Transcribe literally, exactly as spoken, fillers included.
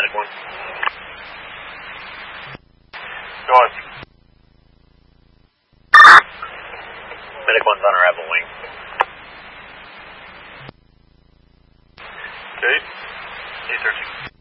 Medic one. Go on. Medic one's on arrival wing. Okay. A searching.